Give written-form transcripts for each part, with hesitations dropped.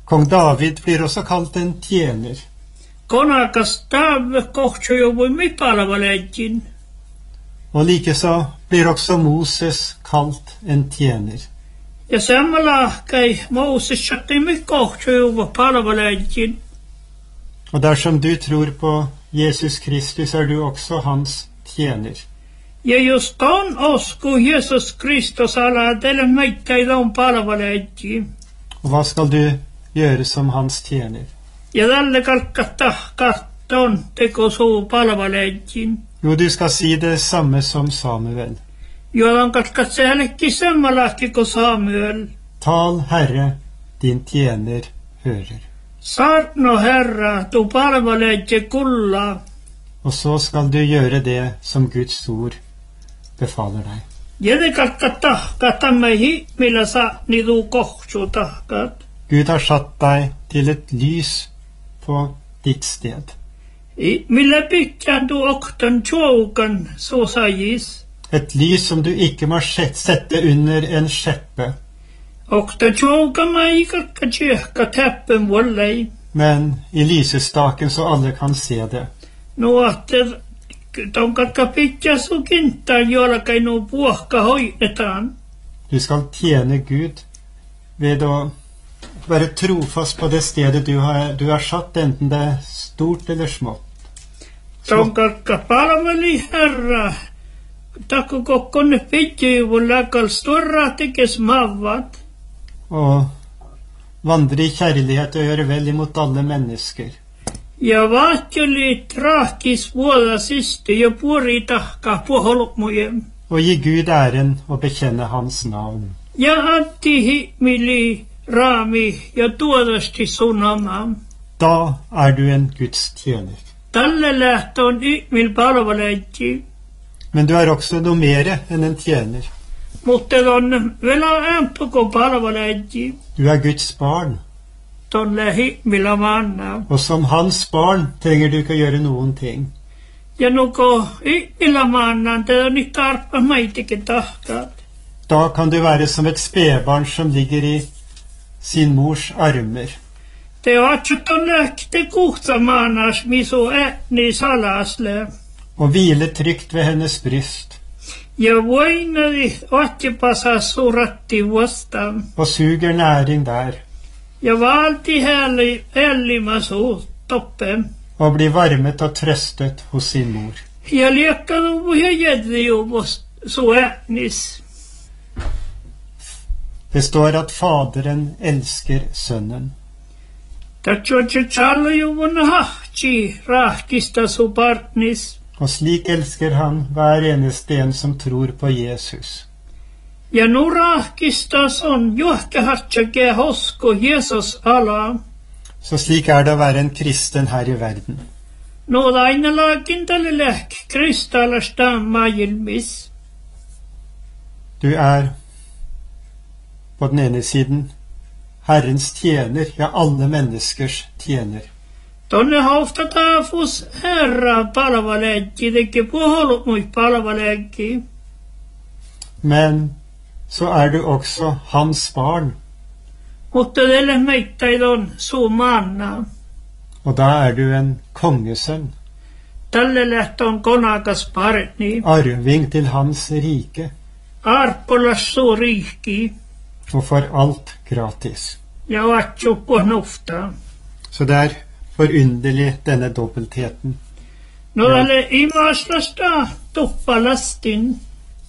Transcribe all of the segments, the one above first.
Kong David blir også kalt en tjener. Konakas David kohtsujouvui mipalavaledjin. Og likeså blir også Moses kalt en tjener. Ja samalla kai Moses shatti kohtsujouvui palavaledjin. Og dersom du tror på Jesus Kristus, er du også hans tjener. Ja just on osku Jesus Kristus ala teille meitä ei don palavaledjin. Og hva skal du gjøre som hans tjener? Ja tälle kalkkatahkatton teko suu palavaledjin. Jo, du skal si det samme som Samuel. Jodan kalkat säällekin sammalahki kuin Samuel. Tal, Herre, din tjener hører. Saarno Herra, tu palvaledje kulla. Og så skal du gjøre det som Guds ord befaler deg. Jede kalkkatahkatamme millä sa nidu kohtsu tahkat. Gud har satt deg til et lys på ditt sted. Millä pitään tu oktan tjoukan så sajis. Et lys som du ikke må sette under en skjeppe. Oktan tjoukan ma ei kalkka tjehka täppen vollei. Men i lysestaken så alle kan se det. No ahter ton kalkka pitää su kintaan jollakai nu puohka hoidetaan. Du skal tjene Gud ved å være trofast på det stedet du har satt, enten det er stort eller smått. Ton kalkka palveli Herra. Takku kokkonne pitjuvulla kal storra tekes mavat. Og vandre i kjærlighet og gjøre vel imot alle mennesker. Ja vaatjoli traakis vuoda sisti ja puori tahka puholmujem. Og gi Gud æren og bekjenne hans navn. Ja antti himili raami ja tuodasti sunama. Da er du en Guds tjener. Tälle lähtöön ihmil palvaleidji. Men du er også noe mere enn en tjener. Mutta on vielä ämpöko palvaleidji. Du er Guds barn. Tonne himila manna. Og som hans barn trenger du ikke å gjøre noen ting. Ja nuko himila manna, det on nyt tarpa maitikin tahkat. Da kan du være som et spedbarn som ligger i sin mors armer. Te otsut on lähte kuhtsamaanas misu ähni salasle. Og hvile trygt ved hennes bryst. Ja voinadi otsipasa suratti vastaan. Og suger næring der. Ja valti hellima suu toppen. Og blir varmet og trøstet hos sin mor. Ja liekkanu ja jedriuvos su ähnis. Det står at Faderen elsker sønnen. Tatsuotsi tsalujuvun hahti rahkista su partnis. Og slik elsker han hver eneste en som tror på Jesus. Ja nu rahkistas on juhkehatsake hosko Jesus ala. Så slik er det å være en kristen her i verden. No aina laakintale lähk kristalasta maailmis. Du er på den ene siden Herrens tjener, ja alle menneskers tjener. Tonne hauftataafus Herra palvaleidji, teki puholut mui palvaleidji. Men så er du også hans barn. Mutta teille meitä ei on suu manna. Og da er du en kongesønn. Tälle lähtöön konakas partni. Arving til hans rike. Arpolas suu riikki. Og for alt gratis. Ja vatsu puhnufta. Så det er forunderlig denne dobbeltheten. No tälle imaslasta tuppalastin.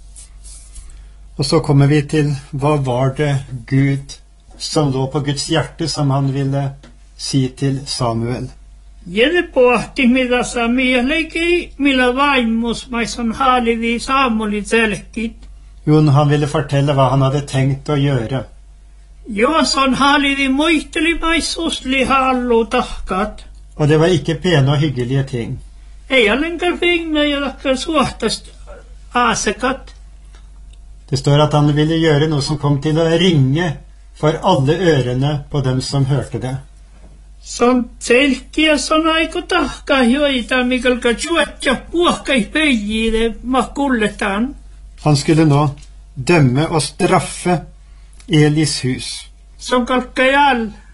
Og så kommer vi til hva var det Gud som lå på Guds hjerte som han ville si til Samuel. Jede pohti mitä Samia leikki millä vaimus maisan haalidi Samueli selkit. Jo, han ville fortelle hva han hadde tenkt å gjøre. Johansson haalidi muisteli maisusli hallu tahkat. Og det var ikke pene og hyggelige ting. Ei allenkaan finna ja takkar suohtast aasekat. Det står at han ville gjøre noe som kom til å ringe for alle ørene på dem som hørte det. Son selkiä son aiko tahka joita mikalka tjuatja puhkai peijide makulletaan. Han skulle nå dømme og straffe Elis hus. Son kalkkajal